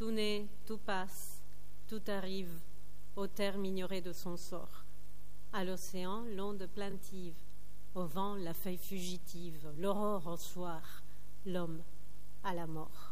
Tout naît, tout passe, tout arrive, au terme ignoré de son sort. À l'océan, l'onde plaintive, au vent, la feuille fugitive, l'aurore au soir, l'homme à la mort.